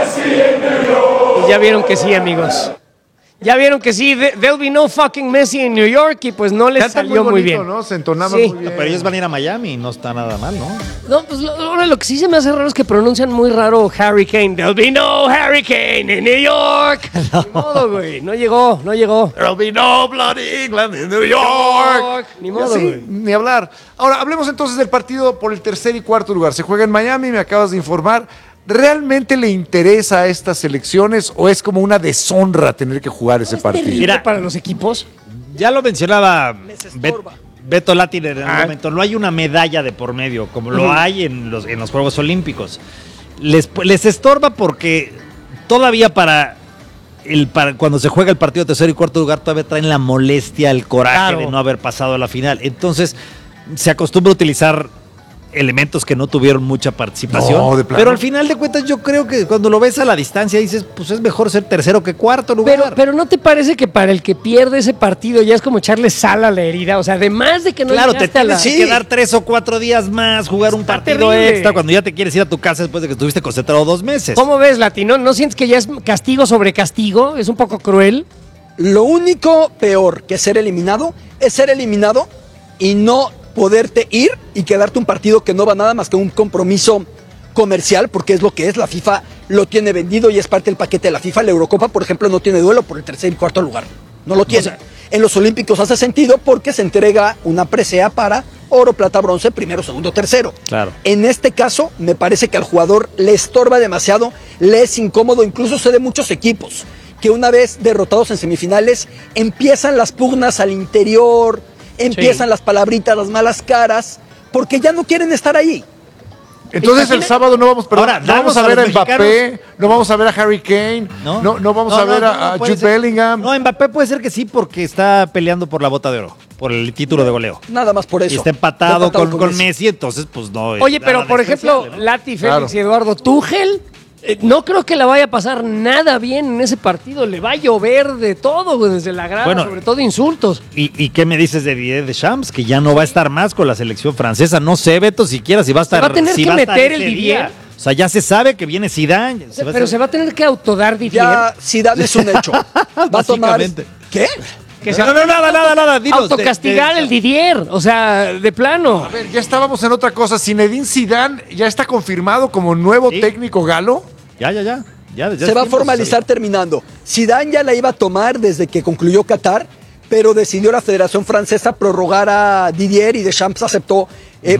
Y ya vieron que sí, amigos. Ya vieron que sí, there'll be no fucking Messi en New York y pues no les Canta salió muy muy bonito, bien. ¿no? Se entonaba Sí. muy bien. Pero ellos van a ir a Miami y no está nada mal, ¿no? No, pues ahora lo que sí se me hace raro es que pronuncian muy raro Hurricane. There'll be no hurricane in New York. No. Ni modo, güey. No llegó. There'll be no bloody England in New York. Ni modo, Sí, güey. ni hablar. Ahora, hablemos entonces del partido por el tercer y cuarto lugar. Se juega en Miami, me acabas de informar. ¿Realmente le interesa a estas selecciones o es como una deshonra tener que jugar ese partido? Terrible Mira. para los equipos. Ya lo mencionaba estorba. Beto Lati en algún momento. No hay una medalla de por medio como lo hay en los Juegos Olímpicos. Les estorba porque todavía para cuando se juega el partido de tercer y cuarto lugar todavía traen la molestia, el coraje Claro. de no haber pasado a la final. Entonces se acostumbra a utilizar elementos que no tuvieron mucha participación. No, de plano. Pero al final de cuentas yo creo que cuando lo ves a la distancia dices, pues es mejor ser tercero que cuarto lugar. Pero ¿no te parece que para el que pierde ese partido ya es como echarle sal a la herida? O sea, además de que no Claro, te llegaste a la... tienes que quedar 3 o 4 días más, jugar un Está partido terrible. extra cuando ya te quieres ir a tu casa después de que estuviste concentrado 2 meses. ¿Cómo ves, Latino? ¿No sientes que ya es castigo sobre castigo? ¿Es un poco cruel? Lo único peor que ser eliminado es ser eliminado y no poderte ir y quedarte un partido que no va nada más que un compromiso comercial, porque es lo que es, la FIFA lo tiene vendido y es parte del paquete de la FIFA. La Eurocopa, por ejemplo, no tiene duelo por el tercer y cuarto lugar. No lo tiene. En los Olímpicos hace sentido porque se entrega una presea para oro, plata, bronce, primero, segundo, tercero. Claro. En este caso, me parece que al jugador le estorba demasiado, le es incómodo, incluso se de muchos equipos que una vez derrotados en semifinales empiezan las pugnas al interior, empiezan las palabritas, las malas caras, porque ya no quieren estar ahí. Entonces el sábado no vamos, Ahora, no vamos a damos a ver a los Mbappé, no vamos a ver a Harry Kane, no vamos a ver a puede Jude ser. Bellingham. No, Mbappé puede ser que sí porque está peleando por la bota de oro, por el título de goleo. Nada más por eso. Y está empatado Está con Messi, entonces pues no. Oye, pero nada por ejemplo, despreciable, ¿no? Lati, Félix Claro. y Eduardo, Tuchel, no creo que la vaya a pasar nada bien en ese partido. Le va a llover de todo, güey, desde la grada, Bueno, sobre todo insultos. ¿Y qué me dices de Didier Deschamps? Que ya no va a estar más con la selección francesa. No sé, Beto, siquiera si va a estar. va a tener si que va a estar meter ese el día. Didier. O sea, ya se sabe que viene Zidane. Pero se va a tener que autodar Didier. Ya Zidane es un hecho. Va a tomar. Básicamente. ¿Qué? Que se No, nada. Dinos, autocastigar el Didier. O sea, de plano. A ver, ya estábamos en otra cosa. Zinedine Zidane ya está confirmado como nuevo Sí. técnico galo. Ya. Se va a formalizar terminando. Zidane ya la iba a tomar desde que concluyó Qatar, pero decidió la Federación Francesa prorrogar a Didier y Deschamps aceptó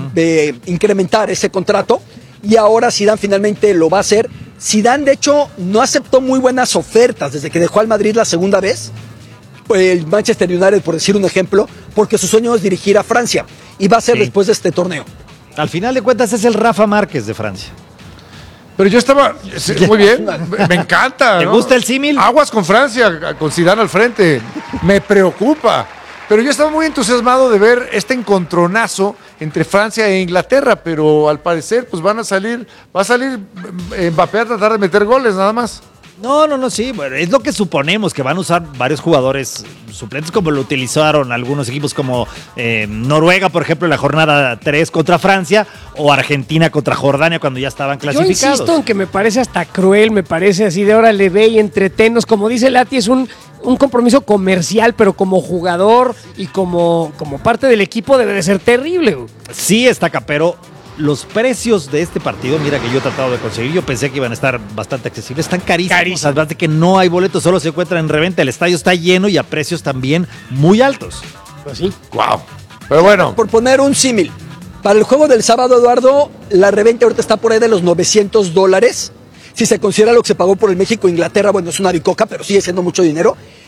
incrementar ese contrato y ahora Zidane finalmente lo va a hacer. Zidane, de hecho, no aceptó muy buenas ofertas desde que dejó al Madrid la segunda vez, el Manchester United, por decir un ejemplo, porque su sueño es dirigir a Francia y va a ser Sí. después de este torneo. Al final de cuentas es el Rafa Márquez de Francia. Pero yo estaba, sí, muy bien, me encanta. ¿Te ¿no? gusta el símil? Aguas con Francia, con Zidane al frente. Me preocupa. Pero yo estaba muy entusiasmado de ver este encontronazo entre Francia e Inglaterra, pero al parecer pues va a salir Mbappé a tratar de meter goles nada más. No, sí, bueno, es lo que suponemos, que van a usar varios jugadores suplentes como lo utilizaron algunos equipos como Noruega, por ejemplo, en la jornada 3 contra Francia o Argentina contra Jordania cuando ya estaban Yo clasificados. insisto en que me parece hasta cruel, me parece así de ahora le ve y entretenos. Como dice Lati, es un compromiso comercial, pero como jugador y como parte del equipo debe de ser terrible, güey. Sí, Estaca, pero los precios de este partido, mira que yo he tratado de conseguir, yo pensé que iban a estar bastante accesibles, están carísimos, además de que no hay boletos, solo se encuentran en reventa, el estadio está lleno y a precios también muy altos. Pues sí. Wow. Pero bueno, Por poner un símil, para el juego del sábado, Eduardo, la reventa ahorita está por ahí de los $900. Si se considera lo que se pagó por el México-Inglaterra, bueno, es una bicoca, pero sigue siendo mucho dinero.